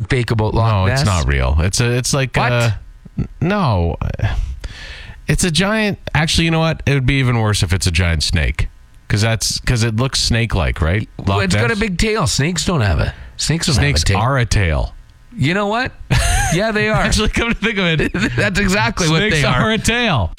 fake about Loch No, Ness? it's not real. It's like What? No. It's a giant. Actually, you know what? It would be even worse if it's a giant snake, because it looks snake-like, right? Well, it's got a big tail. Snakes don't have it. Snakes are a tail. You know what? Yeah, they are. Actually, come to think of it, That's exactly what they snakes are. are a tail.